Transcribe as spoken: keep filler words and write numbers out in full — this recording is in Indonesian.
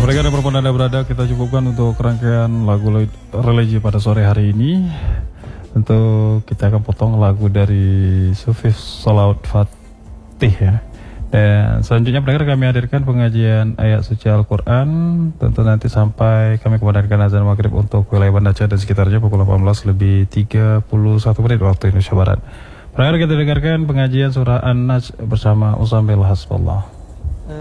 mereka ada perempuan anda berada, kita cukupkan untuk rangkaian lagu religi pada sore hari ini. Tentu kita akan potong lagu dari Sufi Sholawat Fatih ya. Dan selanjutnya pendengar kami hadirkan pengajian ayat suci Al-Quran. Tentu nanti sampai kami kumandangkan azan maghrib untuk wilayah Banda Aceh dan sekitarnya pukul delapan belas lebih tiga puluh satu menit waktu Indonesia Barat. Pendengar kita dengarkan pengajian surah An-Najm bersama Usambil Hasbullah.